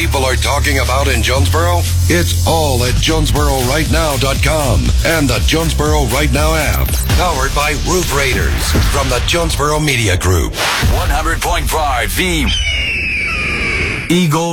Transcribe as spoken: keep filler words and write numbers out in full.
people are talking about in Jonesboro? It's all at Jonesboro Right Now dot com and the Jonesboro Right Now app. Powered by Roof Raiders from the Jonesboro Media Group. one hundred point five The Eagle